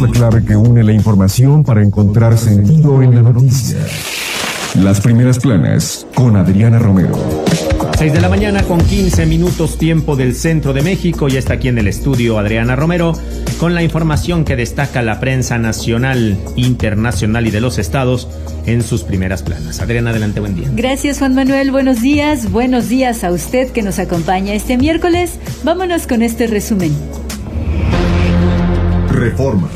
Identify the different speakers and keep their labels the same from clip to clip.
Speaker 1: la clave que une la información para encontrar sentido en la noticia. Las primeras planas con Adriana Romero.
Speaker 2: 6 de la mañana con 15 minutos tiempo del centro de México. Ya está aquí en el estudio Adriana Romero con la información que destaca la prensa nacional, internacional y de los estados en sus primeras planas. Adriana, adelante, buen día.
Speaker 3: Gracias, Juan Manuel. Buenos días a usted que nos acompaña este miércoles. Vámonos con este resumen.
Speaker 1: Reforma.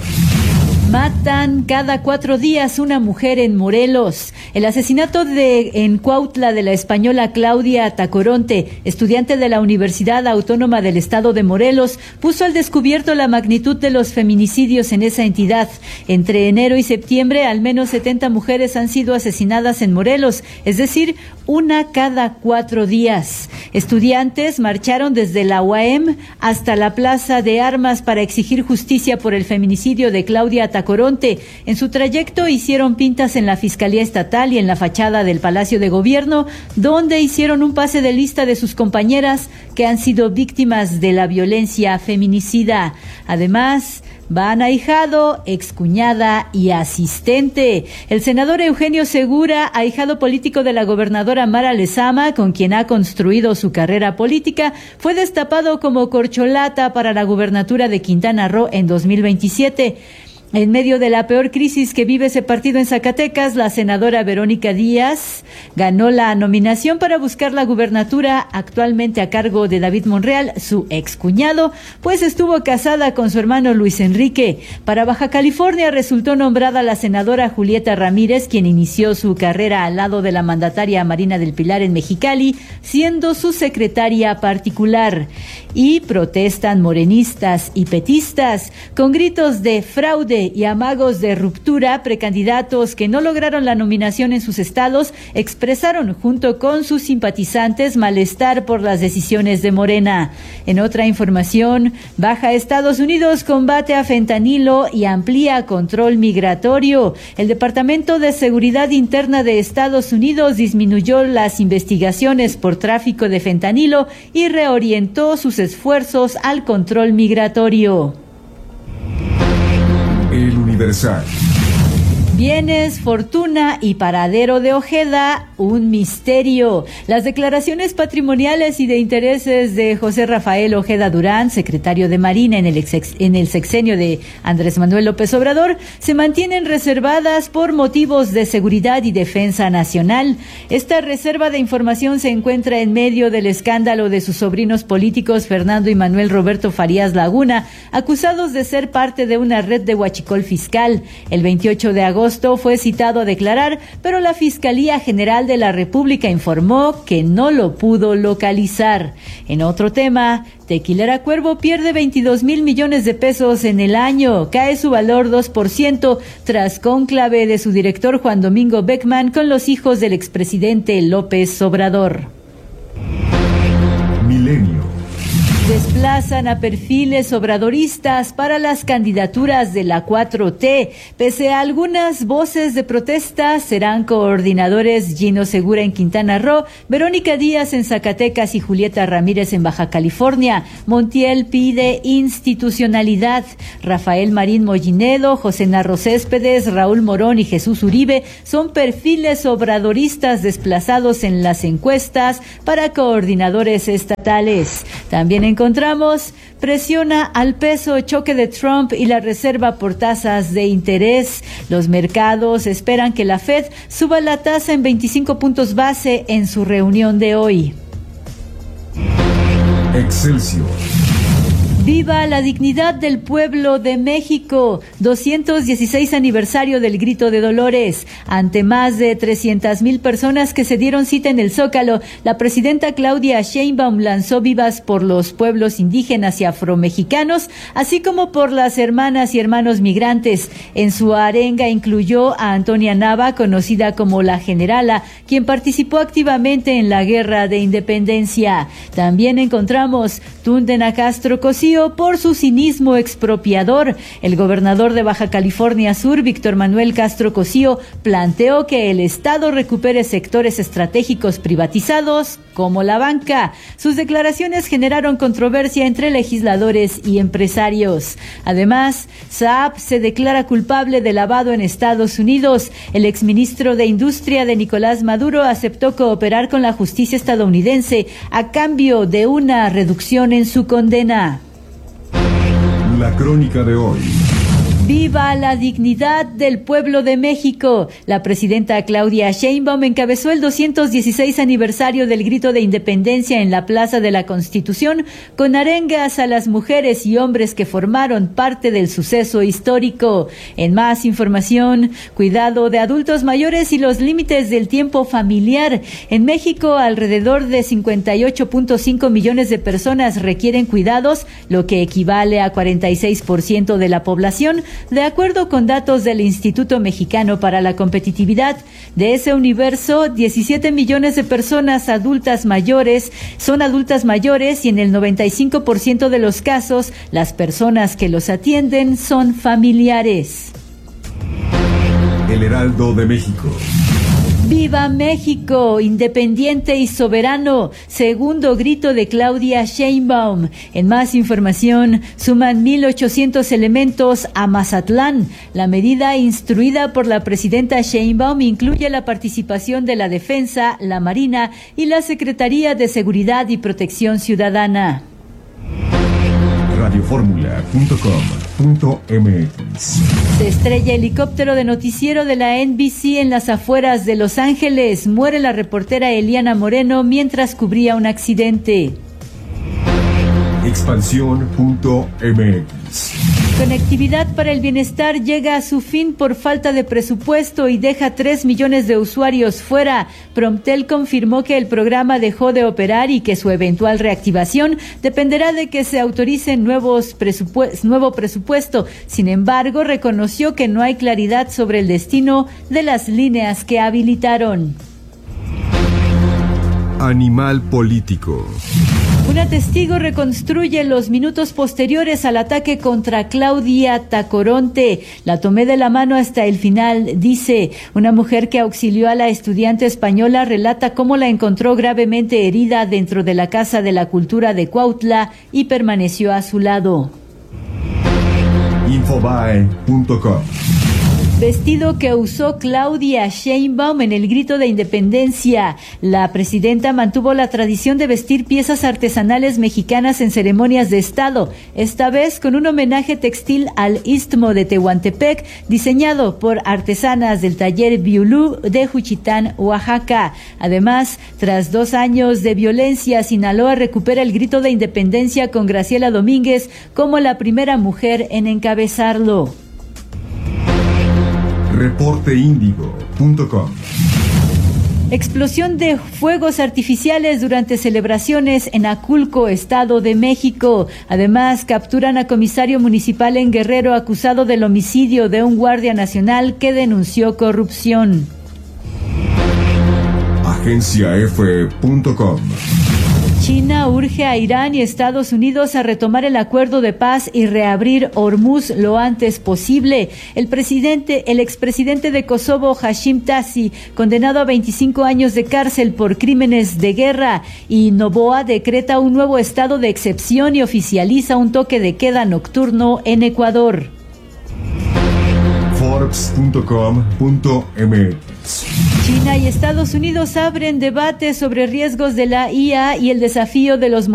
Speaker 3: Matan cada 4 días una mujer en Morelos. El asesinato en Cuautla de la española Claudia Tacoronte, estudiante de la Universidad Autónoma del Estado de Morelos, puso al descubierto la magnitud de los feminicidios en esa entidad. Entre enero y septiembre, al menos 70 mujeres han sido asesinadas en Morelos, es decir, una cada 4 días. Estudiantes marcharon desde la UAM hasta la Plaza de Armas para exigir justicia por el feminicidio de Claudia Tacoronte. En su trayecto hicieron pintas en la Fiscalía Estatal y en la fachada del Palacio de Gobierno, donde hicieron un pase de lista de sus compañeras que han sido víctimas de la violencia feminicida. Además, van ahijado, excuñada y asistente. El senador Eugenio Segura, ahijado político de la gobernadora Mara Lezama, con quien ha construido su carrera política, fue destapado como corcholata para la gubernatura de Quintana Roo en 2027. En medio de la peor crisis que vive ese partido en Zacatecas, la senadora Verónica Díaz ganó la nominación para buscar la gubernatura, actualmente a cargo de David Monreal, su excuñado, pues estuvo casada con su hermano Luis Enrique. Para Baja California resultó nombrada la senadora Julieta Ramírez, quien inició su carrera al lado de la mandataria Marina del Pilar en Mexicali, siendo su secretaria particular. Y protestan morenistas y petistas con gritos de fraude y amagos de ruptura. Precandidatos que no lograron la nominación en sus estados expresaron junto con sus simpatizantes malestar por las decisiones de Morena. En otra información, Baja Estados Unidos combate a fentanilo y amplía control migratorio. El Departamento de Seguridad Interna de Estados Unidos disminuyó las investigaciones por tráfico de fentanilo y reorientó sus esfuerzos al control migratorio.
Speaker 1: El Universal.
Speaker 3: Bienes, fortuna y paradero de Ojeda, un misterio. Las declaraciones patrimoniales y de intereses de José Rafael Ojeda Durán, secretario de Marina en el sexenio de Andrés Manuel López Obrador, se mantienen reservadas por motivos de seguridad y defensa nacional. Esta reserva de información se encuentra en medio del escándalo de sus sobrinos políticos Fernando y Manuel Roberto Farías Laguna, acusados de ser parte de una red de huachicol fiscal. El 28 de agosto fue citado a declarar, pero la Fiscalía General de la República informó que no lo pudo localizar. En otro tema, Tequilera Cuervo pierde 22,000 millones de pesos en el año, cae su valor 2% tras cónclave de su director Juan Domingo Beckman con los hijos del expresidente López Obrador.
Speaker 1: Milenio.
Speaker 3: Desplazan a perfiles obradoristas para las candidaturas de la 4T. Pese a algunas voces de protesta, serán coordinadores Gino Segura en Quintana Roo, Verónica Díaz en Zacatecas y Julieta Ramírez en Baja California. Montiel pide institucionalidad. Rafael Marín Mollinedo, José Narro Céspedes, Raúl Morón y Jesús Uribe son perfiles obradoristas desplazados en las encuestas para coordinadores estatales. También encontramos, presiona al peso, choque de Trump y la reserva por tasas de interés. Los mercados esperan que la Fed suba la tasa en 25 puntos base en su reunión de hoy.
Speaker 1: Excelsior.
Speaker 3: ¡Viva la dignidad del pueblo de México! 216 aniversario del Grito de Dolores. Ante más de 300,000 personas que se dieron cita en el Zócalo, la presidenta Claudia Sheinbaum lanzó vivas por los pueblos indígenas y afromexicanos, así como por las hermanas y hermanos migrantes. En su arenga incluyó a Antonia Nava, conocida como la Generala, quien participó activamente en la Guerra de Independencia. También encontramos Túndena Castro Cosío, juicio por su cinismo expropiador. El gobernador de Baja California Sur, Víctor Manuel Castro Cosío, planteó que el Estado recupere sectores estratégicos privatizados como la banca. Sus declaraciones generaron controversia entre legisladores y empresarios. Además, Saab se declara culpable de lavado en Estados Unidos. El exministro de Industria de Nicolás Maduro aceptó cooperar con la justicia estadounidense a cambio de una reducción en su condena.
Speaker 1: La crónica de hoy.
Speaker 3: ¡Viva la dignidad del pueblo de México! La presidenta Claudia Sheinbaum encabezó el 216 aniversario del Grito de Independencia en la Plaza de la Constitución con arengas a las mujeres y hombres que formaron parte del suceso histórico. En más información, cuidado de adultos mayores y los límites del tiempo familiar. En México, alrededor de 58.5 millones de personas requieren cuidados, lo que equivale a 46% de la población, de acuerdo con datos del Instituto Mexicano para la Competitividad. De ese universo, 17 millones de personas son adultas mayores y en el 95% de los casos, las personas que los atienden son familiares.
Speaker 1: El Heraldo de México.
Speaker 3: ¡Viva México! Independiente y soberano. Segundo grito de Claudia Sheinbaum. En más información, suman 1,800 elementos a Mazatlán. La medida instruida por la presidenta Sheinbaum incluye la participación de la Defensa, la Marina y la Secretaría de Seguridad y Protección Ciudadana.
Speaker 1: Radioformula.com.mx.
Speaker 3: Se estrella helicóptero de noticiero de la NBC en las afueras de Los Ángeles. Muere la reportera Eliana Moreno mientras cubría un accidente.
Speaker 1: Expansión.mx.
Speaker 3: Conectividad para el Bienestar llega a su fin por falta de presupuesto y deja 3 millones de usuarios fuera. Promptel confirmó que el programa dejó de operar y que su eventual reactivación dependerá de que se autoricen nuevo presupuesto. Sin embargo, reconoció que no hay claridad sobre el destino de las líneas que habilitaron.
Speaker 1: Animal político.
Speaker 3: Una testigo reconstruye los minutos posteriores al ataque contra Claudia Tacoronte. La tomé de la mano hasta el final, dice. Una mujer que auxilió a la estudiante española relata cómo la encontró gravemente herida dentro de la Casa de la Cultura de Cuautla y permaneció a su lado.
Speaker 1: Infobae.com.
Speaker 3: Vestido que usó Claudia Sheinbaum en el Grito de Independencia. La presidenta mantuvo la tradición de vestir piezas artesanales mexicanas en ceremonias de Estado, esta vez con un homenaje textil al Istmo de Tehuantepec, diseñado por artesanas del taller Biulú de Juchitán, Oaxaca. Además, tras 2 años de violencia, Sinaloa recupera el Grito de Independencia con Graciela Domínguez como la primera mujer en encabezarlo.
Speaker 1: Reporteindigo.com.
Speaker 3: Explosión de fuegos artificiales durante celebraciones en Aculco, Estado de México. Además, capturan a comisario municipal en Guerrero acusado del homicidio de un guardia nacional que denunció corrupción.
Speaker 1: Agenciaf.com.
Speaker 3: China urge a Irán y Estados Unidos a retomar el acuerdo de paz y reabrir Hormuz lo antes posible. El expresidente de Kosovo, Hashim Thaçi, condenado a 25 años de cárcel por crímenes de guerra, y Noboa decreta un nuevo estado de excepción y oficializa un toque de queda nocturno en Ecuador.
Speaker 1: Forbes.com.mx.
Speaker 3: China y Estados Unidos abren debate sobre riesgos de la IA y el desafío de los